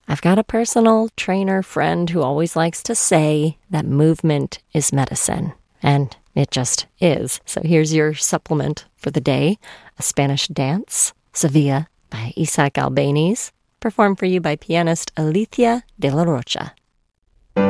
I've got a personal trainer friend who always likes to say that movement is medicine, and it just is. So here's your supplement for the day: a Spanish dance, Sevilla by Isaac Albéniz, performed for you by pianist Alicia de la Rocha.